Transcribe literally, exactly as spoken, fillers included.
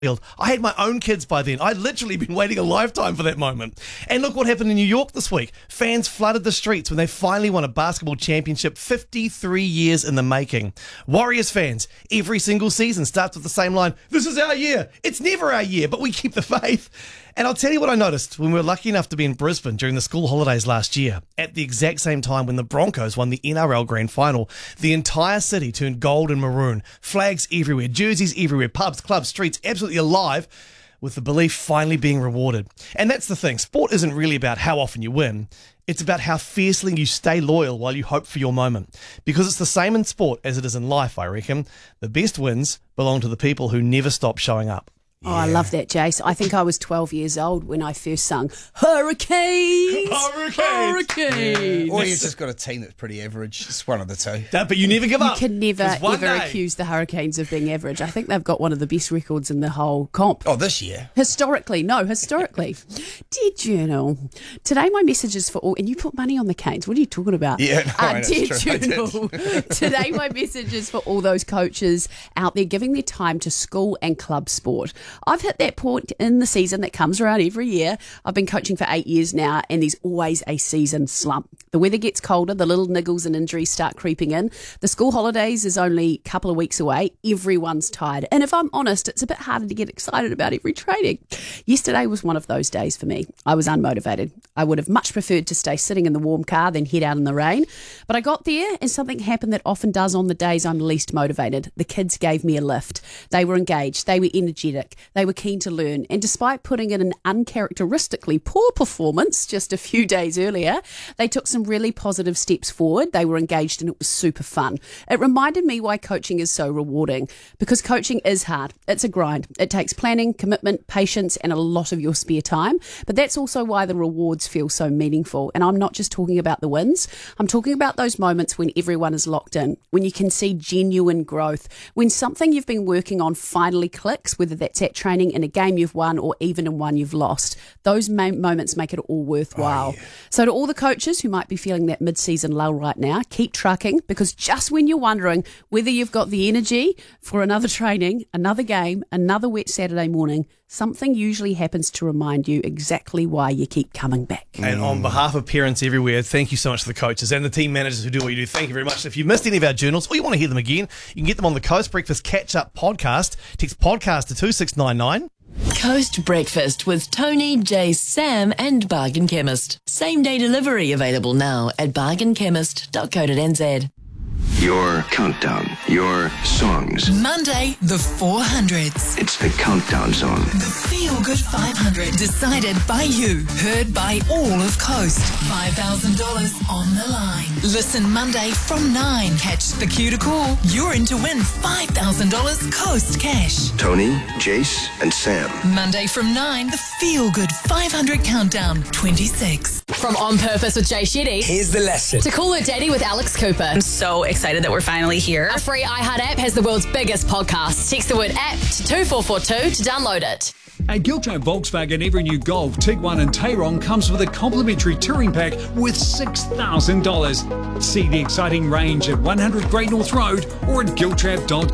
I had my own kids by then. I'd literally been waiting a lifetime for that moment. And look what happened in New York this week. Fans flooded the streets when they finally won a basketball championship fifty-three years in the making. Warriors fans, every single season starts with the same line, "This is our year." It's never our year, but we keep the faith. And I'll tell you what I noticed when we were lucky enough to be in Brisbane during the school holidays last year. At the exact same time when the Broncos won the N R L Grand Final, the entire city turned gold and maroon. Flags everywhere, jerseys everywhere, pubs, clubs, streets, absolutely alive with the belief finally being rewarded. And that's the thing. Sport isn't really about how often you win. It's about how fiercely you stay loyal while you hope for your moment. Because it's the same in sport as it is in life, I reckon. The best wins belong to the people who never stop showing up. Oh, yeah. I love that, Jace. I think I was twelve years old when I first sung Hurricanes! Hurricanes! Hurricanes! Yeah. Or you've just got a team that's pretty average. It's one of the two. That, but you never give up. You can never, ever day. accuse the Hurricanes of being average. I think they've got one of the best records in the whole comp. Oh, this year? Historically. No, historically. Dear Journal, today my message is for all... And you put money on the Canes. What are you talking about? Yeah, no, uh, that's Dear true. Journal, today my message is for all those coaches out there giving their time to school and club sport. I've hit that point in the season that comes around every year. I've been coaching for eight years now, and there's always a season slump. The weather gets colder, the little niggles and injuries start creeping in. The school holidays is only a couple of weeks away. Everyone's tired. And if I'm honest, it's a bit harder to get excited about every training. Yesterday was one of those days for me. I was unmotivated. I would have much preferred to stay sitting in the warm car than head out in the rain. But I got there, and something happened that often does on the days I'm least motivated. The kids gave me a lift. They were engaged. They were energetic. They were keen to learn. And despite putting in an uncharacteristically poor performance just a few days earlier, they took some really positive steps forward. They were engaged and it was super fun. It reminded me why coaching is so rewarding, because coaching is hard. It's a grind. It takes planning, commitment, patience, and a lot of your spare time. But that's also why the rewards feel so meaningful. And I'm not just talking about the wins. I'm talking about those moments when everyone is locked in, when you can see genuine growth, when something you've been working on finally clicks, whether that's at training, in a game you've won, or even in one you've lost. Those ma- moments make it all worthwhile. Oh, yeah. So to all the coaches who might be feeling that mid-season lull right now, keep trucking, because just when you're wondering whether you've got the energy for another training, another game, another wet Saturday morning, something usually happens to remind you exactly why you keep coming back. And on behalf of parents everywhere, thank you so much to the coaches and the team managers who do what you do. Thank you very much. If you missed any of our journals or you want to hear them again, you can get them on the Coast Breakfast Catch-Up podcast. Text podcast to two six nine nine. Coast Breakfast with Tony, Jace, Sam and Bargain Chemist. Same day delivery available now at bargain chemist dot co dot n z. Your countdown, your songs. Monday, the four hundreds. It's the countdown song. The Feel Good five hundred. Decided by you. Heard by all of Coast. five thousand dollars on the line. Listen Monday from nine. Catch the cue to call. You're in to win five thousand dollars Coast cash. Tony, Jace and Sam. Monday from nine. The Feel Good five hundred Countdown twenty-six. From On Purpose with Jay Shetty. Here's the lesson. To Call Her Daddy with Alex Cooper. I'm so excited that we're finally here. Our free iHeart app has the world's biggest podcast. Text the word app to two four four two to download it. At Giltrap Volkswagen, every new Golf, Tiguan and Tayron comes with a complimentary touring pack worth six thousand dollars. See the exciting range at one hundred Great North Road or at giltrap dot com.